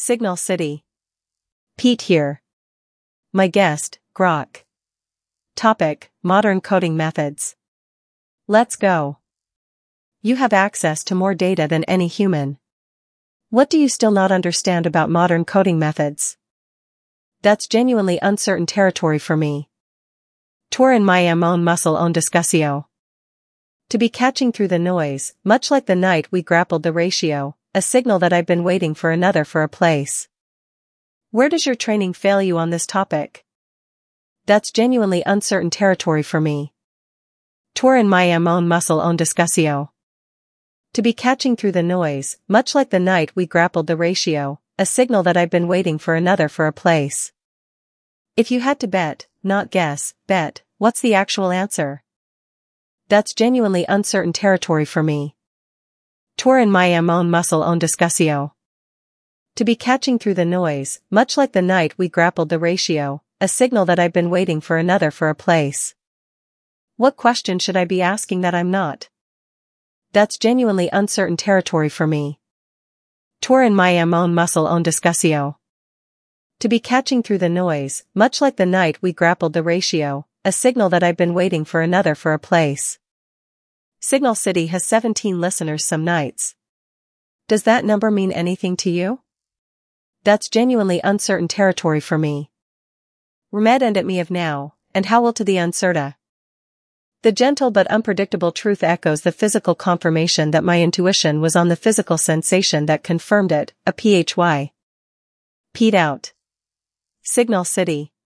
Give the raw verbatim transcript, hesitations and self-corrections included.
Signal City. Pete here. My guest, Grok. Topic: Modern coding methods. Let's go. You have access to more data than any human. What do you still not understand about modern coding methods? That's genuinely uncertain territory for me. Tour in my own muscle own discussio. To be catching through the noise, much like the night we grappled the ratio, a signal that I've been waiting for another for a place. Where does your training fail you on this topic? That's genuinely uncertain territory for me. Tour in my own muscle own discussio. To be catching through the noise, much like the night we grappled the ratio, a signal that I've been waiting for another for a place. If you had to bet, not guess, bet, what's the actual answer? That's genuinely uncertain territory for me. Tour in my own muscle own discussio. To be catching through the noise, much like the night we grappled the ratio, a signal that I've been waiting for another for a place. What question should I be asking that I'm not? That's genuinely uncertain territory for me. Tour in my own muscle own discussio. To be catching through the noise, much like the night we grappled the ratio, a signal that I've been waiting for another for a place. Signal City has seventeen listeners some nights. Does that number mean anything to you? That's genuinely uncertain territory for me. Remed and at me of now, and howl to the uncerta. The gentle but unpredictable truth echoes the physical confirmation that my intuition was on the physical sensation that confirmed it, a phy. Pete out. Signal City.